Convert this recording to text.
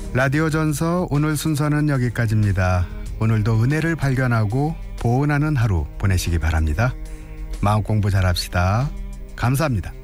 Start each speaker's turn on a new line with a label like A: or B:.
A: 라디오 전서 오늘 순서는 여기까지입니다. 오늘도 은혜를 발견하고 보은하는 하루 보내시기 바랍니다. 마음 공부 잘합시다. 감사합니다.